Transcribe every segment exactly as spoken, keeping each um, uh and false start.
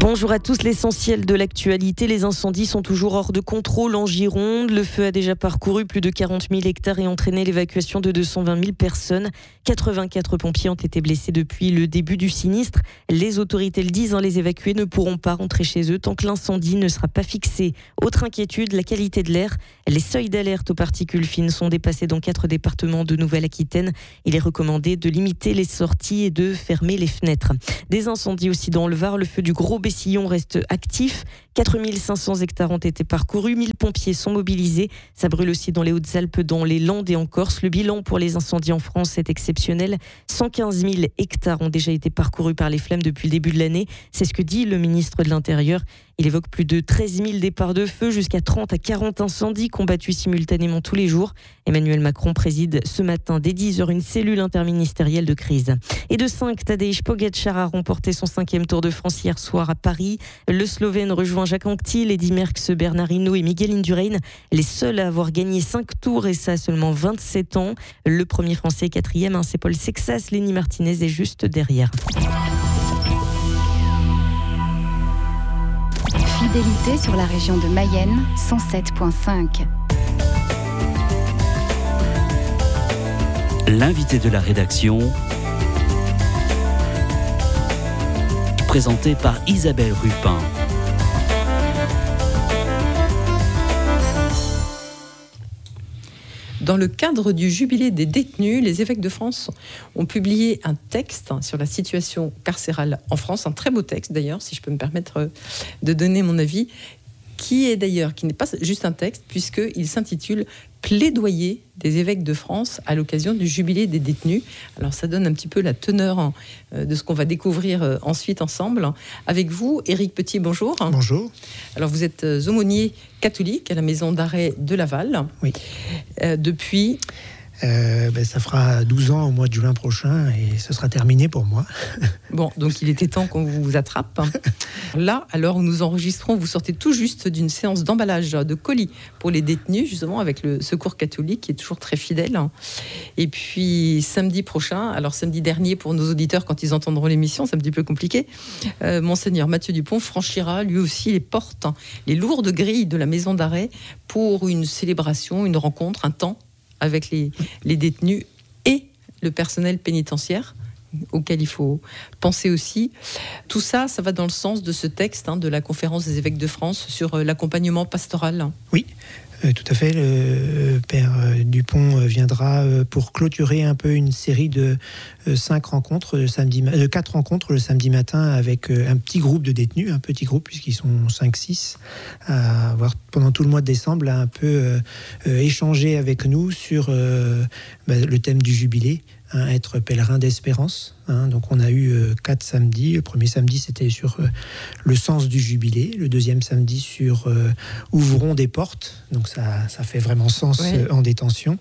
Bonjour à tous, l'essentiel de l'actualité. Les incendies sont toujours hors de contrôle en Gironde. Le feu a déjà parcouru plus de quarante mille hectares et entraîné l'évacuation de deux cent vingt mille personnes. quatre-vingt-quatre pompiers ont été blessés depuis le début du sinistre. Les autorités le disent, hein, les évacués ne pourront pas rentrer chez eux tant que l'incendie ne sera pas fixé. Autre inquiétude, la qualité de l'air. Les seuils d'alerte aux particules fines sont dépassés dans quatre départements de Nouvelle-Aquitaine. Il est recommandé de limiter les sorties et de fermer les fenêtres. Des incendies aussi dans le Var. Le feu du Gros Bessillon reste actif. quatre mille cinq cents hectares ont été parcourus. mille pompiers sont mobilisés. Ça brûle aussi dans les Hautes-Alpes, dans les Landes et en Corse. Le bilan pour les incendies en France est exceptionnel. cent quinze mille hectares ont déjà été parcourus par les flammes depuis le début de l'année. C'est ce que dit le ministre de l'Intérieur. Il évoque plus de treize mille départs de feu, jusqu'à trente à quarante incendies combattus simultanément tous les jours. Emmanuel Macron préside ce matin dès dix heures une cellule interministérielle de crise. Et de cinq, Tadej Pogačar a remporté son cinquième Tour de France hier soir à Paris. Le Slovène rejoint Jacques Anquetil, Eddy Merckx, Bernard Hinault et Miguel Indurain, les seuls à avoir gagné cinq tours, et ça à seulement vingt-sept ans. Le premier Français quatrième, hein, c'est Paul Sexas. Lenny Martinez est juste derrière. Fidélité sur la région de Mayenne, cent sept virgule cinq. L'invité de la rédaction, présenté par Isabelle Rupin. Dans le cadre du jubilé des détenus, les évêques de France ont publié un texte sur la situation carcérale en France, un très beau texte d'ailleurs, si je peux me permettre de donner mon avis, qui est d'ailleurs, qui n'est pas juste un texte, puisqu'il s'intitule « Plaidoyer des évêques de France à l'occasion du jubilé des détenus ». Alors ça donne un petit peu la teneur de ce qu'on va découvrir ensuite ensemble. Avec vous, Éric Petit, bonjour. Bonjour. Alors vous êtes aumônier catholique à la maison d'arrêt de Laval. Oui. Euh, depuis... Euh, ben, ça fera douze ans au mois de juin prochain et ce sera terminé pour moi. Bon, donc il était temps qu'on vous attrape. Là, alors nous enregistrons, vous sortez tout juste d'une séance d'emballage de colis pour les détenus, justement avec le Secours catholique qui est toujours très fidèle. Et puis samedi prochain, alors samedi dernier pour nos auditeurs quand ils entendront l'émission, c'est un petit peu compliqué, euh, Monseigneur Mathieu Dupont franchira lui aussi les portes, les lourdes grilles de la maison d'arrêt pour une célébration, une rencontre, un temps avec les, les détenus et le personnel pénitentiaire, auquel il faut penser aussi. Tout ça, ça va dans le sens de ce texte hein, de la conférence des évêques de France sur euh, l'accompagnement pastoral. Oui, euh, tout à fait. Le euh, Père euh, Dupont euh, viendra euh, pour clôturer un peu une série de euh, cinq rencontres, le samedi, euh, quatre rencontres le samedi matin avec euh, un petit groupe de détenus, un petit groupe puisqu'ils sont cinq six, à avoir pendant tout le mois de décembre à un peu euh, euh, échanger avec nous sur euh, bah, le thème du jubilé. Hein, être pèlerin d'espérance. Hein, donc on a eu euh, quatre samedis. Le premier samedi, c'était sur euh, le sens du jubilé. Le deuxième samedi, sur euh, ouvrons des portes. Donc ça, ça fait vraiment sens oui. euh, en détention.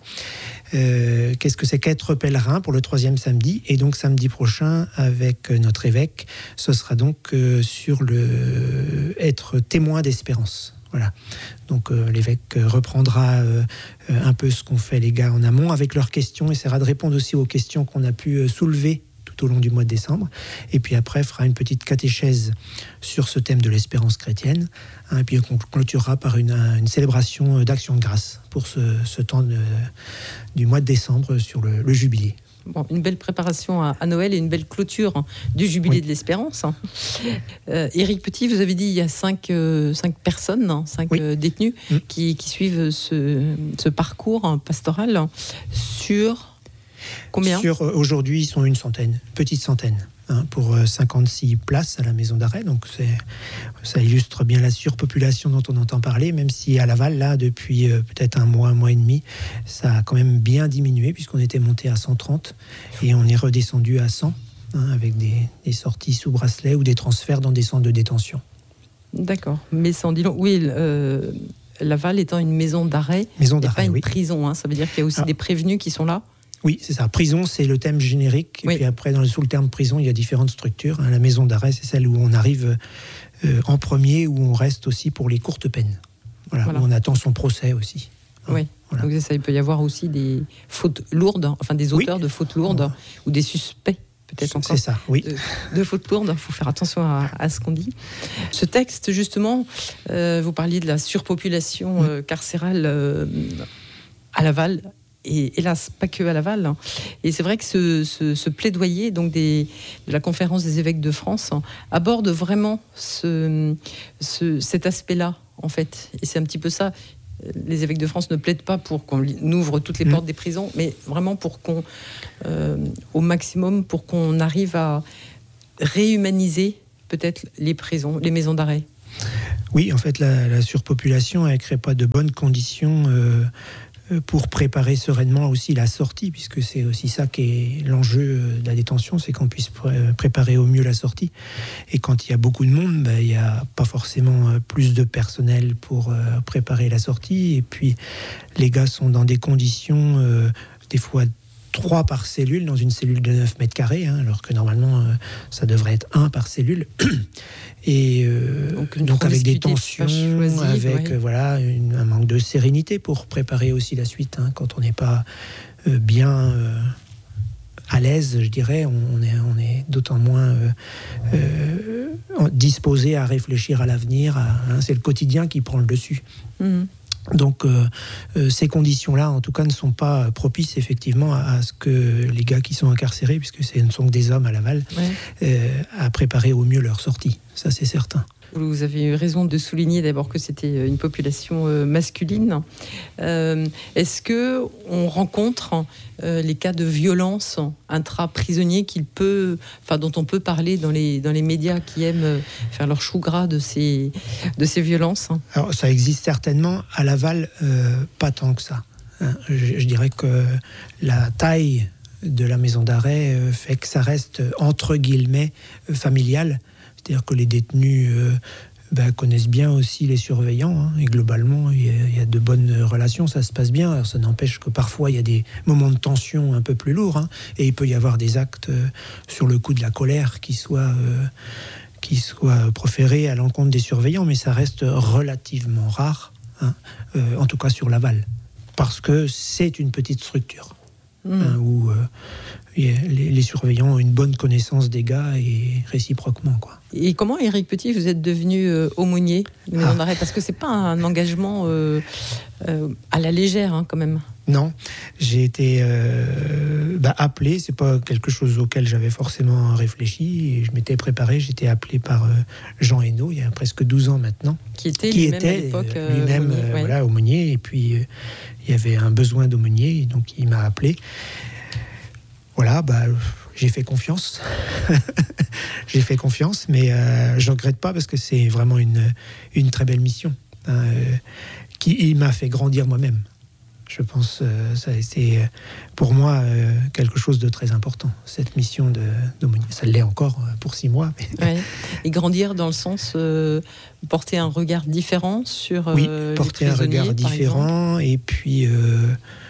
Euh, qu'est-ce que c'est qu'être pèlerin pour le troisième samedi? Et donc samedi prochain, avec notre évêque, ce sera donc euh, sur le être témoin d'espérance. Voilà. Donc euh, l'évêque reprendra euh, un peu ce qu'ont fait les gars en amont avec leurs questions, essaiera de répondre aussi aux questions qu'on a pu euh, soulever tout au long du mois de décembre. Et puis après, fera une petite catéchèse sur ce thème de l'espérance chrétienne. Hein, et puis on clôturera par une, une célébration d'action de grâce pour ce, ce temps de, du mois de décembre sur le, le jubilé. Bon, une belle préparation à, à Noël et une belle clôture hein, du jubilé oui. de l'espérance. Hein. Euh, Éric Petit, vous avez dit il y a cinq, euh, cinq personnes, hein, cinq oui. euh, détenus mmh. qui, qui suivent ce, ce parcours hein, pastoral hein, sur combien? Sur euh, aujourd'hui, ils sont une centaine, petite centaine. Hein, pour cinquante-six places à la maison d'arrêt. Donc c'est, ça illustre bien la surpopulation dont on entend parler, même si à Laval, là, depuis euh, peut-être un mois, un mois et demi, ça a quand même bien diminué, puisqu'on était monté à cent trente et on est redescendu à cent, hein, avec des, des sorties sous bracelet ou des transferts dans des centres de détention. D'accord, mais sans dire... Oui, euh, Laval étant une maison d'arrêt, maison et d'arrêt, pas une oui. prison, hein, ça veut dire qu'il y a aussi Alors, des prévenus qui sont là. Oui, c'est ça. Prison, c'est le thème générique. Et oui. puis après, dans, sous le terme prison, il y a différentes structures. La maison d'arrêt, c'est celle où on arrive euh, en premier, où on reste aussi pour les courtes peines. Voilà, voilà. Où on attend son procès aussi. Hein, oui, voilà. Donc ça, il peut y avoir aussi des fautes lourdes, enfin des auteurs oui. de fautes lourdes, ouais. ou des suspects peut-être encore. C'est ça, oui. De, de fautes lourdes, il faut faire attention à, à ce qu'on dit. Ce texte, justement, euh, vous parliez de la surpopulation euh, carcérale euh, à Laval, et hélas, pas que à Laval. Et c'est vrai que ce, ce, ce plaidoyer donc des, de la conférence des évêques de France aborde vraiment ce, ce, cet aspect-là, en fait. Et c'est un petit peu ça. Les évêques de France ne plaident pas pour qu'on ouvre toutes les mmh. portes des prisons, mais vraiment pour qu'on, euh, au maximum, pour qu'on arrive à réhumaniser peut-être les prisons, les maisons d'arrêt. Oui, en fait, la, la surpopulation, elle ne crée pas de bonnes conditions euh, pour préparer sereinement aussi la sortie, puisque c'est aussi ça qui est l'enjeu de la détention, c'est qu'on puisse pr- préparer au mieux la sortie. Et quand il y a beaucoup de monde, ben, il n'y a pas forcément plus de personnel pour euh, préparer la sortie. Et puis, les gars sont dans des conditions, euh, des fois, trois par cellule, dans une cellule de neuf mètres carrés, hein, alors que normalement, euh, ça devrait être un par cellule. Et euh, donc, donc avec des tensions, choisie, avec ouais. euh, voilà, une, un manque de sérénité pour préparer aussi la suite. Hein, quand on n'est pas euh, bien euh, à l'aise, je dirais, on, on, est, on est d'autant moins euh, euh, disposé à réfléchir à l'avenir. À, hein, c'est le quotidien qui prend le dessus. Mmh. Donc euh, euh, ces conditions-là, en tout cas, ne sont pas propices effectivement à, à ce que les gars qui sont incarcérés, puisque ce ne sont que des hommes à Laval, ouais. euh, à préparer au mieux leur sortie. Ça, c'est certain. Vous avez eu raison de souligner d'abord que c'était une population euh, masculine. Euh, est-ce que on rencontre euh, les cas de violence intra-prisonniers qu'il peut, enfin dont on peut parler dans les dans les médias qui aiment faire leur chou gras de ces de ces violences? Alors ça existe certainement à Laval, euh, pas tant que ça. Hein. Je, je dirais que la taille de la maison d'arrêt euh, fait que ça reste entre guillemets euh, familial. C'est-à-dire que les détenus euh, ben, connaissent bien aussi les surveillants, hein, et globalement, il y, a, il y a de bonnes relations, ça se passe bien. Alors, ça n'empêche que parfois, il y a des moments de tension un peu plus lourds, hein, et il peut y avoir des actes euh, sur le coup de la colère qui soient, euh, qui soient proférés à l'encontre des surveillants, mais ça reste relativement rare, hein, euh, en tout cas sur Laval, parce que c'est une petite structure. Mmh. Hein, où euh, les, les surveillants ont une bonne connaissance des gars et réciproquement, quoi. Et comment, Éric Petit, vous êtes devenu euh, aumônier de maison d'arrêt ? Parce que c'est pas un engagement euh, euh, à la légère, hein, quand même. Non, j'ai été euh, bah, appelé. C'est pas quelque chose auquel j'avais forcément réfléchi. Et je m'étais préparé. J'étais appelé par euh, Jean Hainaut, il y a presque douze ans maintenant, qui était qui lui-même était à l'époque euh, lui-même aumônier, euh, ouais. voilà, aumônier. Et puis euh, il y avait un besoin d'aumônier, donc il m'a appelé. Voilà, bah, j'ai fait confiance. j'ai fait confiance, mais euh, je ne regrette pas parce que c'est vraiment une, une très belle mission, hein, euh, qui il m'a fait grandir moi-même. Je pense que euh, ça a été pour moi euh, quelque chose de très important, cette mission de, d'aumônier. Ça l'est encore pour six mois. Mais... Ouais. Et grandir dans le sens euh, porter un regard différent sur euh, oui, les porter un regard différent et puis euh,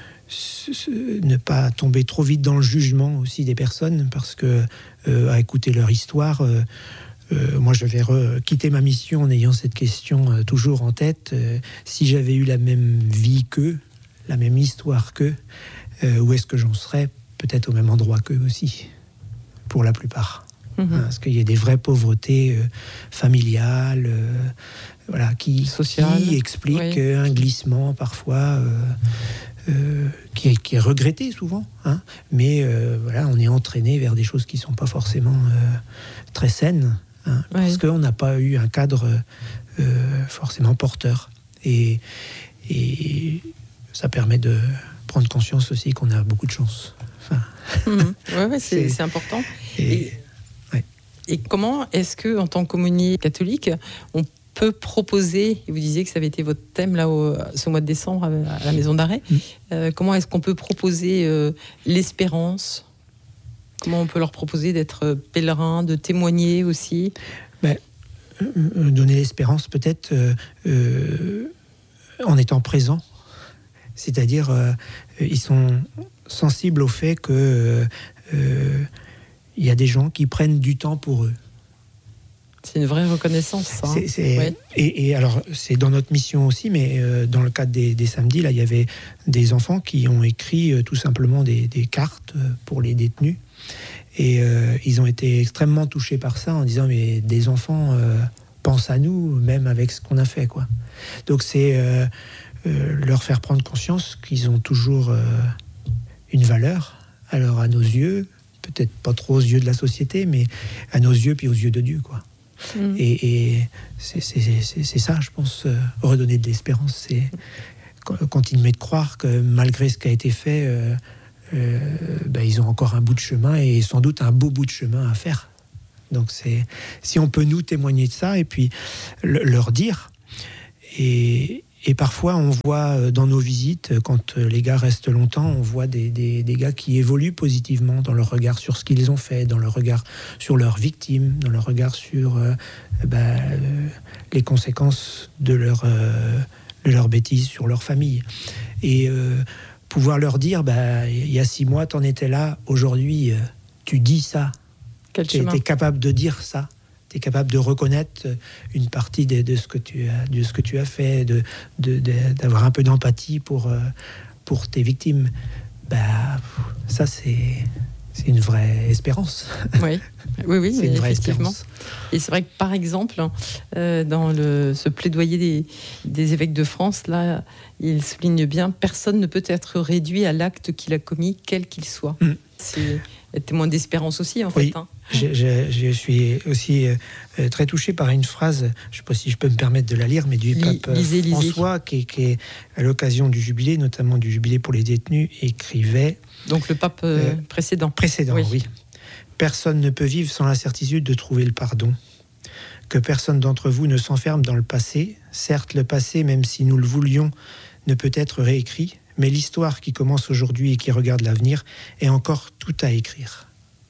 ne pas tomber trop vite dans le jugement aussi des personnes, parce que euh, à écouter leur histoire, euh, euh, moi je vais re- quitter ma mission en ayant cette question euh, toujours en tête. Euh, si j'avais eu la même vie qu'eux, la même histoire qu'eux, euh, où est-ce que j'en serais? Peut-être au même endroit qu'eux aussi, pour la plupart. Mmh. Hein, parce qu'il y a des vraies pauvretés euh, familiales, euh, voilà, qui, qui expliquent oui. un glissement parfois. Euh, Euh, qui, est, qui est regretté souvent, hein, mais euh, voilà, on est entraîné vers des choses qui ne sont pas forcément euh, très saines, hein, ouais. parce qu'on n'a pas eu un cadre euh, forcément porteur. Et, et ça permet de prendre conscience aussi qu'on a beaucoup de chance. Enfin, mmh. ouais, ouais, c'est, c'est, c'est important. Et, et, ouais. et comment est-ce que, en tant qu'aumônier catholique, on peut proposer, et vous disiez que ça avait été votre thème là au, ce mois de décembre à la maison d'arrêt, mmh. euh, comment est-ce qu'on peut proposer euh, l'espérance? Comment on peut leur proposer d'être pèlerins, de témoigner aussi? ben, euh, Donner l'espérance peut-être euh, euh, en étant présent, c'est-à-dire euh, ils sont sensibles au fait que euh, euh, il y a des gens qui prennent du temps pour eux. C'est une vraie reconnaissance, ça. C'est, c'est, ouais. et, et alors, c'est dans notre mission aussi, mais euh, dans le cadre des, des samedis, là, il y avait des enfants qui ont écrit euh, tout simplement des, des cartes pour les détenus. Et euh, ils ont été extrêmement touchés par ça en disant mais des enfants euh, pensent à nous même avec ce qu'on a fait, quoi. Donc c'est euh, euh, leur faire prendre conscience qu'ils ont toujours euh, une valeur. Alors à nos yeux, peut-être pas trop aux yeux de la société, mais à nos yeux puis aux yeux de Dieu, quoi. Mmh. Et, et c'est, c'est, c'est, c'est ça, je pense, euh, redonner de l'espérance, c'est continuer de croire que malgré ce qui a été fait, euh, euh, ben, ils ont encore un bout de chemin et sans doute un beau bout de chemin à faire. Donc c'est, si on peut nous témoigner de ça et puis le, leur dire. Et, et parfois on voit dans nos visites, quand les gars restent longtemps, on voit des, des, des gars qui évoluent positivement dans leur regard sur ce qu'ils ont fait, dans leur regard sur leurs victimes, dans leur regard sur euh, ben, euh, les conséquences de leur... Euh, de leurs bêtises sur leur famille. Et euh, pouvoir leur dire, bah, il y a six mois, t'en étais là, aujourd'hui, euh, tu dis ça. Quel tu chemin. es capable de dire ça. Tu es capable de reconnaître une partie de, de, ce, que tu as, de ce que tu as fait, de, de, de, d'avoir un peu d'empathie pour, euh, pour tes victimes. Bah, ça, c'est... C'est une vraie espérance. Oui, oui, oui, c'est une vraie effectivement. Espérance. Et c'est vrai que, par exemple, euh, dans le, ce plaidoyer des, des évêques de France, là, il souligne bien, personne ne peut être réduit à l'acte qu'il a commis, quel qu'il soit. Mm. C'est un témoin d'espérance aussi, en oui. fait. Hein. Je, je, je suis aussi euh, très touché par une phrase, je ne sais pas si je peux me permettre de la lire, mais du Li, pape lisez, François, lisez. Qui, qui, à l'occasion du jubilé, notamment du jubilé pour les détenus, écrivait... Donc le pape euh, euh, précédent. Précédent, oui. oui. Personne ne peut vivre sans la certitude de trouver le pardon. Que personne d'entre vous ne s'enferme dans le passé. Certes, le passé, même si nous le voulions, ne peut être réécrit, mais l'histoire qui commence aujourd'hui et qui regarde l'avenir est encore tout à écrire.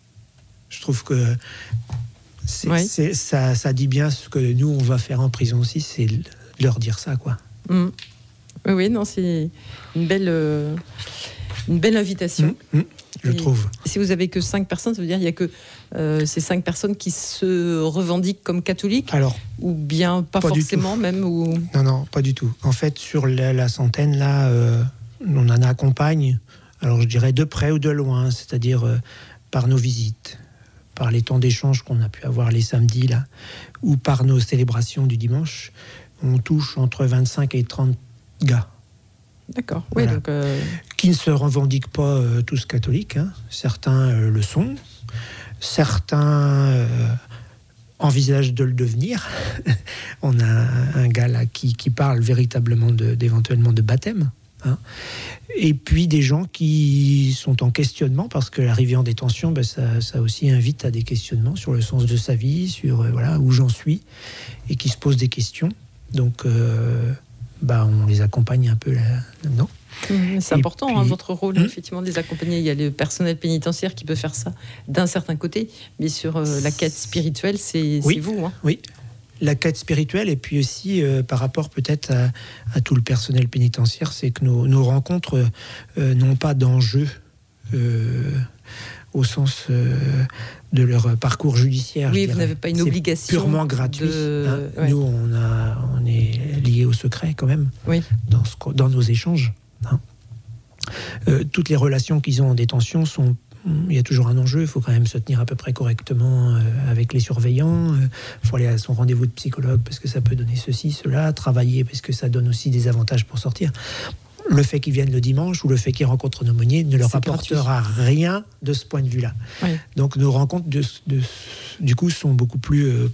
Je trouve que c'est, oui. c'est, ça, ça dit bien ce que nous, on va faire en prison aussi, c'est leur dire ça, quoi. Mmh. Oui, oui, non, c'est une belle... Euh... Une belle invitation. Mmh, mmh, je et trouve. Si vous avez que cinq personnes, ça veut dire qu'il n'y a que euh, ces cinq personnes qui se revendiquent comme catholiques. Alors, ou bien pas, pas forcément même ou... Non, non, pas du tout. En fait, sur la, la centaine, là, euh, on en accompagne, alors je dirais de près ou de loin, c'est-à-dire euh, par nos visites, par les temps d'échange qu'on a pu avoir les samedis, là, ou par nos célébrations du dimanche. On touche entre vingt-cinq et trente gars. D'accord. Oui, voilà. donc euh... qui ne se revendiquent pas euh, tous catholiques. Hein. Certains euh, le sont. Certains euh, envisagent de le devenir. On a un, un gars là qui, qui parle véritablement de, d'éventuellement de baptême. Hein. Et puis des gens qui sont en questionnement parce que l'arrivée en détention, ben, ça, ça aussi invite à des questionnements sur le sens de sa vie, sur euh, voilà, où j'en suis, et qui se posent des questions. Donc... Euh, Bah, on les accompagne un peu là-dedans. Mmh, c'est et important, puis, hein, votre rôle, mmh. effectivement, de les accompagner. Il y a le personnel pénitentiaire qui peut faire ça d'un certain côté, mais sur euh, la quête spirituelle, c'est, oui, c'est vous. Hein. Oui, la quête spirituelle, et puis aussi euh, par rapport peut-être à, à tout le personnel pénitentiaire, c'est que nos, nos rencontres euh, n'ont pas d'enjeu euh, au sens euh, de leur parcours judiciaire. Oui, vous n'avez pas une c'est obligation. Purement gratuit. De... Hein. Ouais. Nous, on, a, on est liés au secret quand même, oui. dans, ce, dans nos échanges. Hein. Euh, toutes les relations qu'ils ont en détention sont... Il y a toujours un enjeu, il faut quand même se tenir à peu près correctement euh, avec les surveillants, il euh, faut aller à son rendez-vous de psychologue parce que ça peut donner ceci, cela, travailler parce que ça donne aussi des avantages pour sortir. Le fait qu'ils viennent le dimanche ou le fait qu'ils rencontrent un aumônier ne leur c'est apportera gratuit. Rien de ce point de vue-là. Oui. Donc nos rencontres, de, de, du coup, sont beaucoup plus... Euh,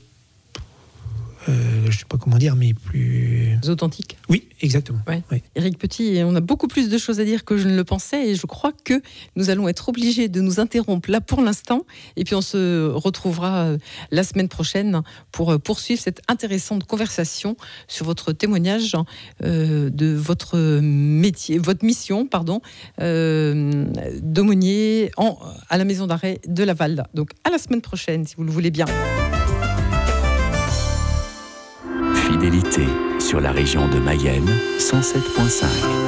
Euh, je ne sais pas comment dire, mais plus... authentiques. Oui, exactement. Ouais. Oui. Éric Petit, on a beaucoup plus de choses à dire que je ne le pensais et je crois que nous allons être obligés de nous interrompre là pour l'instant et puis on se retrouvera la semaine prochaine pour poursuivre cette intéressante conversation sur votre témoignage euh, de votre métier, votre mission, pardon, euh, d'aumônier en, à la maison d'arrêt de Laval. Donc à la semaine prochaine, si vous le voulez bien. Fidélité sur la région de Mayenne, cent sept virgule cinq.